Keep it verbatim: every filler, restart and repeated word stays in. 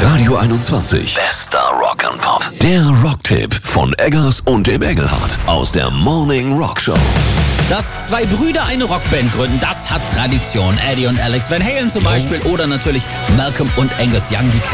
Radio einundzwanzig. Bester Rock and Pop. Der Rocktipp von Eggers und dem Engelhardt aus der Morning Rock Show. Dass zwei Brüder eine Rockband gründen, das hat Tradition. Eddie und Alex Van Halen zum Beispiel oder natürlich Malcolm und Angus Young, die kennt